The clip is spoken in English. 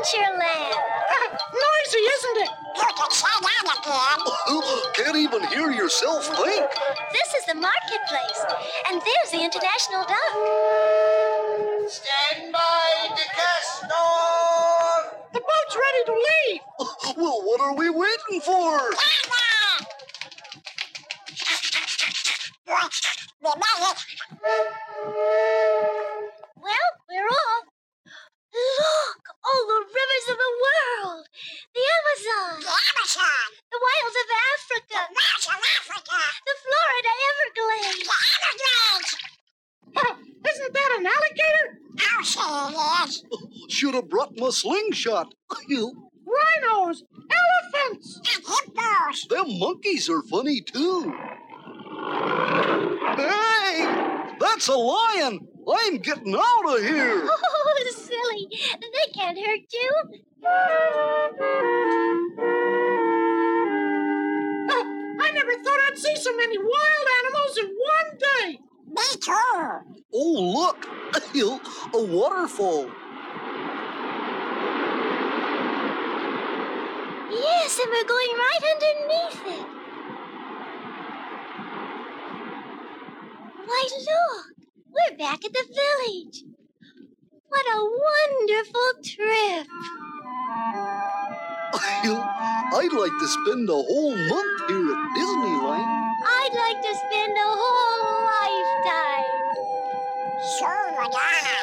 Adventureland. Noisy, isn't it? You can say that again. Can't even hear yourself think. This is the marketplace, and there's the International Dock. Stand by, DeCastro! The boat's ready to leave. Well, what are we waiting for? We made it. Well, we're off. Look, all the rivers of the world. The Amazon, The Amazon. the wilds of Africa, Wilds of Africa. the Florida Everglades. The Everglades. Oh, isn't that an alligator? I'll say it is. Should have brought my slingshot. Rhinos, elephants. And hippos. Them monkeys are funny too. Hey, that's a lion. I'm getting out of here. Oh, silly. They can't hurt you. Oh, I never thought I'd see so many wild animals in one day. Me too. Oh, look, a waterfall. Yes, and we're going right underneath it. Why, look. We're back at the village. What a wonderful trip. I'd like to spend a whole month here at Disneyland. I'd like to spend a whole lifetime. So would I.